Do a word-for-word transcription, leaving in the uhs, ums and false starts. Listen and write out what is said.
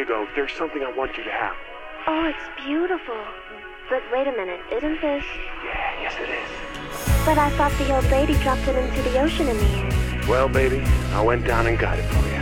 though, there's something I want you to have. Oh, it's beautiful. But wait a minute, isn't this... Yeah, yes it is. But I thought the old lady dropped it into the ocean in the end. Well, baby, I went down and got it for you.